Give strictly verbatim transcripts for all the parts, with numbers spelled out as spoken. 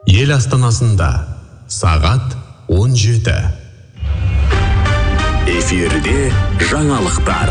Ел астанасында сағат он жеті. Эфирде жаңалықтар.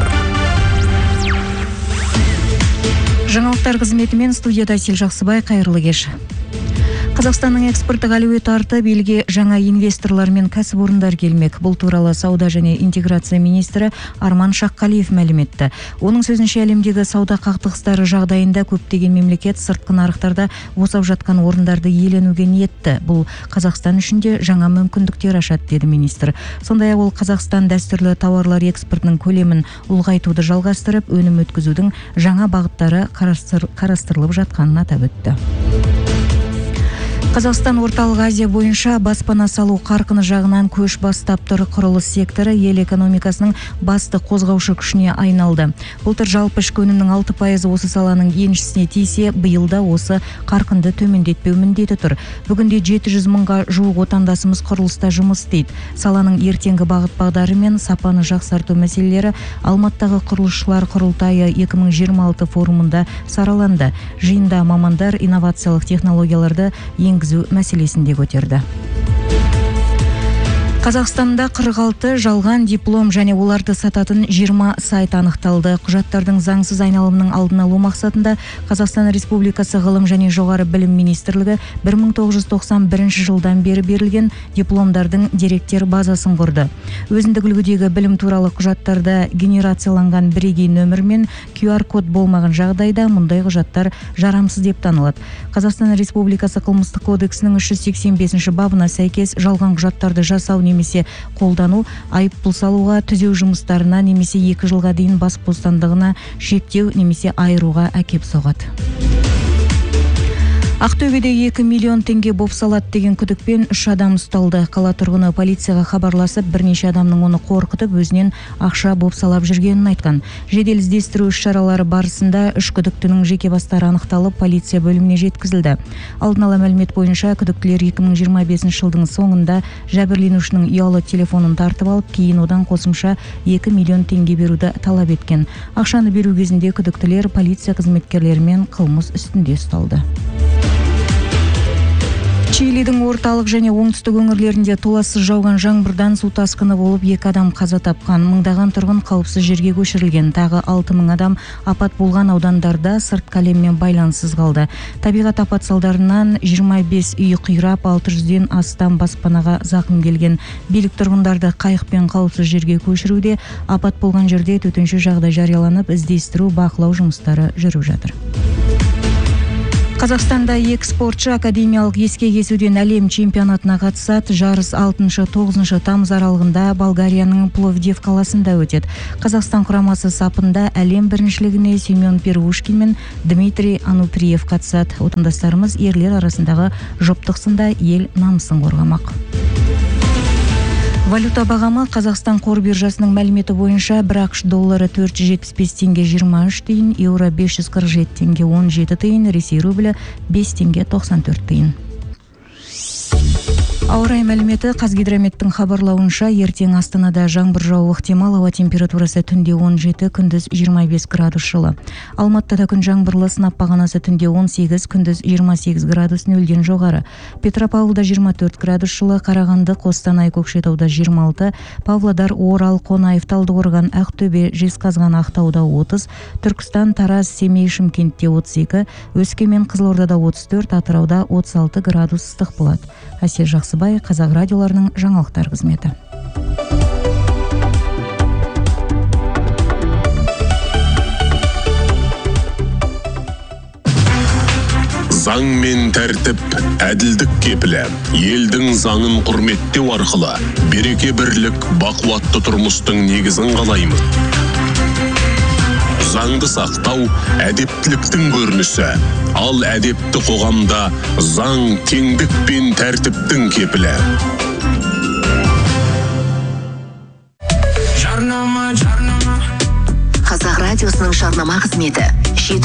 Жаңалықтар қызметімен студияда Сел Жақсыбай, қайырлы кеш. Қазақстанның экспорттық әлеуеті артып, елге жаңа инвесторлар мен кәсіпорындар келмек. Бұл туралы сауда және интеграция министрі Арман Шаққалиев мәлім етті. Оның сөзінше, әлемдегі сауда қақтығыстары жағдайында көптеген мемлекет сыртқы нарықтарда босап жатқан орындарды иеленуге ниетті. Бұл Қазақстан үшін де жаңа мүмкіндіктер ашады, деді министр. Сондай-ақ ол Қазақстан дәстүрлі тауарлар экспортының көлемін ұлғайтуды жалғастырып, өнім өткізудің жаңа бағыттары қарастырылып жатқанын атап өтті. Қазақстан Орталық Азия бойынша баспана салу қарқыны жағынан көш бастап тұр. Құрылыс секторы ел экономикасының басты қозғаушы күшіне айналды. Былтыр жалпы ішкі өнімнің алты пайызы осы саланың еншісіне тисе, биылда осы қарқынды төмендетпеу міндеті тұр. Бүгінде жеті жүз мыңға жуық отандасымыз құрылыста жұмыс істейді. Саланың ертеңгі бағыт-бағдары мен сапаны жақсарту мәселелері Алматыдағы құрылысшылар құрылтайы екі мың жиырма алты форумында сараланды. Жиында мамандар инновациялық технологияларды енгізу мәселесінде көтерді. Қазақстанда қырық алты жалған диплом және оларды сататын жиырма сайт анықталды. Құжаттардың заңсыз айналымының алдын алу мақсатында Қазақстан Республикасы ғылым және жоғары білім министрлігі бір мың тоғыз жүз тоқсан бірінші жылдан бері берілген дипломдардың деректер базасын құрды. Өзіндік үлгідегі білім туралы құжаттарда генерацияланған бірегей нөмір мен ку ар код болмаған жағдайда мұндай құжаттар жарамсыз деп танылады. Қазақстан Республикасы қылмыстық кодексінің үш жүз сексен бесінші бабына сәйкес жалған құжаттарды жасау немесе қолдану, айыппұл салуға, түзеу жұмыстарына немесе екі жылға дейін бас бостандығына шектеу немесе айыруға әкеп соғады. Ақтөбеде екі миллион теңге бопсалады деген күдікпен үш адам ұсталды. Қала тұрғыны полицияға хабарласып, бірнеше адамның оны қорқытып, өзінен ақша бопсалап жүргенін айтқан. Жедел іздестіру іс-шаралары барысында үш күдіктінің жеке бастары анықталып, полиция бөліміне жеткізілді. Алдын ала мәлімет бойынша күдіктілер екі мың жиырма бесінші жылдың соңында жәбірленушінің ұялы телефонын тартып алып, кейін одан қосымша екі миллион теңге беруді талап еткен. Ақшаны беру кезінде күдіктілер полиция қызметкерлерімен қылмыс үстінде ұсталды. Чилидің орталық және оңтүстік өңірлерінде толассыз жауған жаңбырдан су тасқыны болып, екі адам қаза тапқан. Мыңдаған тұрғын қауіпсіз жерге көшірілген. Тағы алты мың адам апат болған аудандарда сыртқы әлеммен байланыссыз қалды. Табиғат апат салдарынан жиырма бес үй қирап, алты жүзден астам баспанаға зақым келген. Билік тұрғындарды қайықпен қауіпсіз жерге көшіруде. Апат болған жерде төтенше жағдай жарияланып, іздестіру, бақылау жұмыстары жүріп жатыр. Қазақстанда екі спортшы академиялық еске кесуден әлем чемпионатына қатысады. Жарыс алтыншы-тоғызыншы тамыз аралығында Болгарияның Пловдив қаласында өтеді. Қазақстан құрамасы сапында әлем біріншілігіне Семен Перушкин мен Дмитрий Ануприев қатысады. Отандастарымыз ерлер арасындағы жұптық сында ел намысын қорғамақ. Валюта бағамы Қазақстан қор биржасының мәліметі бойынша бір ақш доллары төрт жүз жетпіс бес теңге жиырма үш тиын, еуро бес жүз қырық жеті теңге он жеті тиын, Ресей рублі бес теңге тоқсан төрт тиын. Ауа райы мәліметі. Қазгидрометтің хабарлауынша, ертең Астанада жаңбыр жаууы ықтимал, ауа температурасы түнде он жеті, күндіз жиырма бес градус жылы. Алматыда күн жаңбырлы, сынап бағанасы түнде он сегіз, күндіз жиырма сегіз градус нөлден жоғары. Петропавлда жиырма төрт градус жылы, Қарағанды, Қостанай, Көкшетауда жиырма алты, Павлодар, Орал, Қонаев, Талдықорған, Ақтөбе, Жезқазған, Ақтауда отыз, Түркістан, Тараз, Семей, Шымкентте отыз екі, Өскемен, Қызылордада отыз төрт, Атырауда отыз алты градус ыстық болады. Әсел Жақсыбай, Қазақ радиоларының жаңалықтар қызметі. Заң мен тәртіп, әділдік кепілі, елдің заңын құрметтеу арқылы береке бірлік, бақуатты тұрмыстың негізін қалаймын. Заңды сақтау әдептіліктің көрінісі, ал әдепті қоғамда заң теңдік пен тәртіптің кепілі. Қазақ радиосының жарнама қызметі жеті